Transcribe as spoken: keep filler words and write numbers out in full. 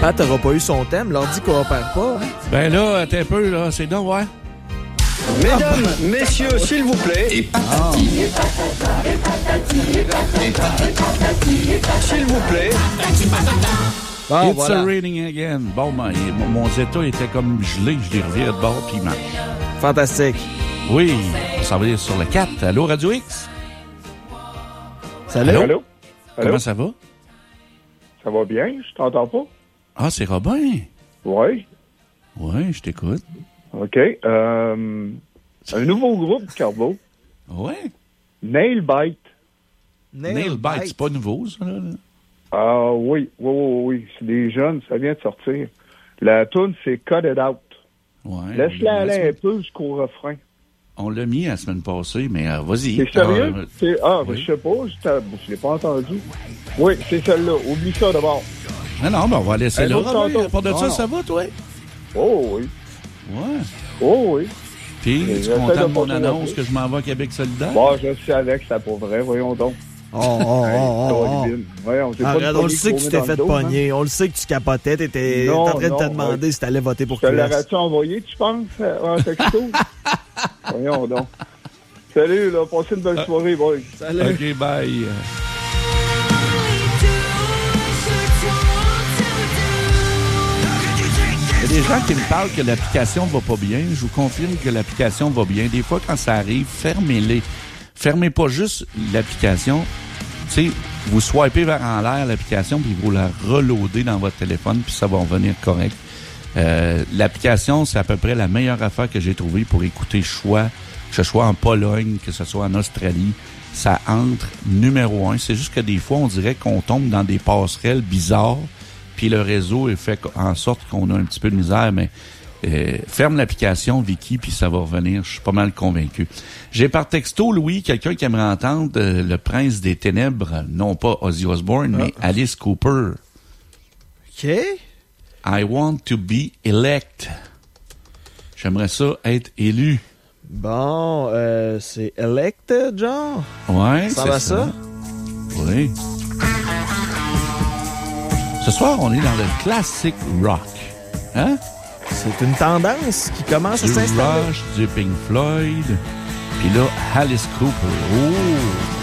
Pat n'aura pas eu son thème, leur dit qu'on perd pas. Hein? Ben là, t'es un peu, là, c'est donc, ouais. Mesdames, messieurs, s'il vous plaît. Et Ah. S'il vous plaît. Bon, It's voilà. a raining again. Bon, ben, mon, mon Zeta était comme gelé, je l'ai reviré de bord, puis il marche. Fantastique. Oui, on s'en va aller sur le quatre. Allô, Radio X? Salut. Allô? Allô? Allô? Comment ça va? Ça va bien? Je t'entends pas? Ah, c'est Robin. Oui. Oui, je t'écoute. OK. Euh, un nouveau groupe, Carbo. Oui. Nailbite. Nailbite, c'est pas nouveau, ça, là? Ah oui, oui, oui, oui. C'est des jeunes, ça vient de sortir. La tune, c'est Cut It Out. Ouais. Laisse-la on l'a- aller un peu jusqu'au refrain. On l'a mis la semaine passée, mais euh, vas-y. C'est sérieux? Ah, C'est, ah, oui. je sais pas, je, t'ai- je l'ai pas entendu. Oui, c'est celle-là. Oublie ça d'abord. non, non, mais on va laisser Un là. autre Robin. tantôt. À part de Non, ça, non. ça va, toi? Oh oui. Ouais. Oh oui. Puis, Mais tu es j'essaie content de de mon pas annonce trop que je m'en vais à Québec solidaire? Bon, je savais que c'était pas vrai. Voyons donc. Oh, oh, oh, oh, oh. Hey, Voyons, j'ai pas Arrête, de on le pogner sait que qui tu t'es tournait fait dans le dos, hein. pogner. On le sait que tu capotais. T'étais Non, en train de te non, demander ouais. si t'allais voter pour Te Q S. l'aurais-tu envoyé, tu penses, en texto? Voyons donc. Salut, là, passez une belle soirée, boys. Salut. OK, bye. Il y a des gens qui me parlent que l'application va pas bien. Je vous confirme que l'application va bien. Des fois, quand ça arrive, fermez-les. Fermez pas juste l'application. Tu sais, vous swipez vers en l'air l'application, puis vous la reloadez dans votre téléphone, puis ça va revenir correct. Euh, l'application, c'est à peu près la meilleure affaire que j'ai trouvée pour écouter choix, que ce soit en Pologne, que ce soit en Australie. Ça entre numéro un. C'est juste que des fois, on dirait qu'on tombe dans des passerelles bizarres, puis le réseau est fait en sorte qu'on a un petit peu de misère, mais euh, ferme l'application, Vicky, puis ça va revenir. Je suis pas mal convaincu. J'ai par texto, Louis, quelqu'un qui aimerait entendre euh, le Prince des Ténèbres, non pas Ozzy Osbourne, mais Alice Cooper. OK. I want to be elect. J'aimerais ça être élu. Bon, euh, c'est Elect, genre? Ouais, Ça c'est va ça. ça? Oui. Ce soir, on est dans le classic rock. Hein? C'est une tendance qui commence à Du s'installer. Rush, du Pink Floyd. Puis là, Alice Cooper. Oh!